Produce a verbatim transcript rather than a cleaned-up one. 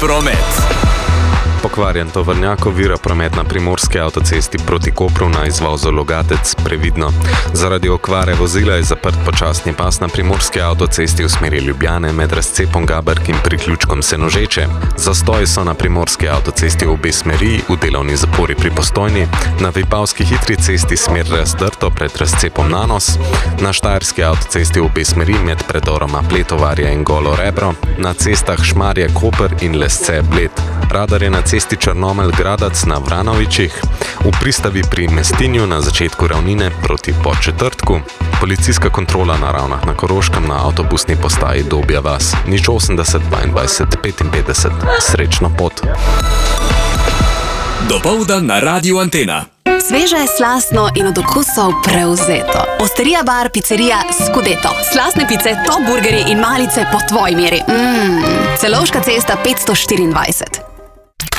promet. Pokvarjen tovornjak ovira promet na primorski avtocesti proti Kopru na izvozu Logatec, previdno. Zaradi okvare vozila je zaprt počasni pas na primorski avtocesti v smeri Ljubljane med razcepom Gaberk in priključkom Senožeče. Zastoji so na primorski avtocesti v obe smeri, v delovni zapori pri Postojni, na Vipavski hitri cesti smer Razdrto pred razcepom Nanos, na Štajerski avtocesti v obe smeri med predoroma Pletovarja in Golo Rebro, na cestah Šmarje Koper in Lesce Bled. Radar je na cesti Črnomelj-Gradac na Vranovičih, v pristavi pri Mestinju na začetku ravnine proti Podčetrtku, policijska kontrola na Ravnah na Koroškem na avtobusni postaji Dobja vas, nič osemdeset dvaindvajset petinpetdeset. Srečno pot! Dopoldan na Radiu Antena. Sveže, slastno in od okusov prevzeto. Osterija bar, pizzerija Scudeto. Slastne pice, top burgerji in malice po tvoji meri. Mmm, Celovška cesta petsto štiriindvajset.